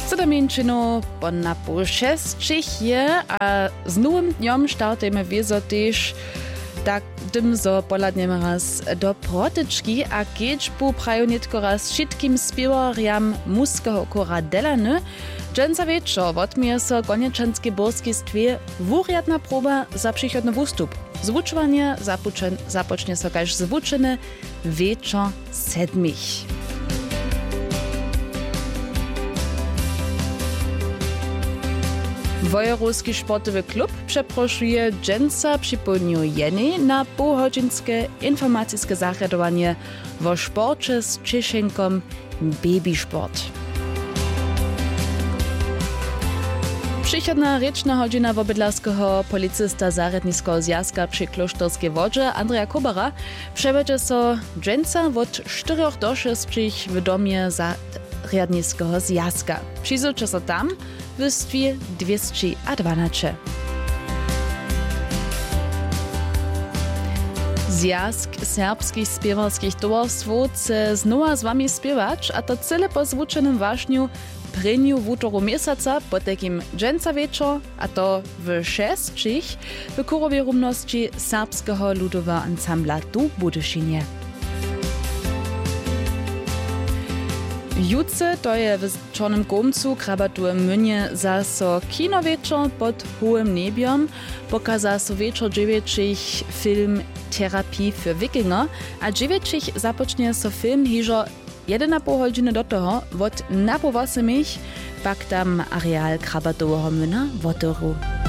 Sedemieńczyno po na pół šestich je, a z nowym dniom startujemy wiezo też tak tym, zo poladniemy raz do protyczki, a kiedyś bu prajo nitko raz wszystkim śpiewariam muskiego kora Delany, dżęca wieczor odmieje so Konieczanskie Borskie stwie wuriadna próba za przychodny występ. Zwučovanie zapocznie so kaž zwučeny wieczor 7. Wojeruski sportowy klub przeproszuje dżęca przypomnienie na półgodzinskie informacyjskie zachętowanie wo sporcie z Czeszenkom Babysport. Przychodna ryczna godzina wobydlarskiego policysta Zaredniskiego Zjazka przy Klosztorskiej Wodzie Andrzeja Kubara przewiedzie so dżęca od 4 do 6 w domie Zaredniskiego Zjazka. Przyjdzie so tam w stwie 212. Zjazk serbskich śpiewarskich towarstwów chce znowu z wami śpiewać, a to cele po zwučenym ważniu prynju wutoru miesiąca po takim dżęca wieczor, a to w 6 w kurowej rumności serbskiego ludowego ansambla Tu Budyszynie. Jutce to je w Czarnym Gomcu krabatu Münje za so kinowieczor pod hołym nebiom, pokaza so wieczor 9 film Terapii für Wikinger, a 9 zapocznie so film hižo 1,5 godziny do toho, od na po 8 pak tam areal krabatowego młyna w Otoru.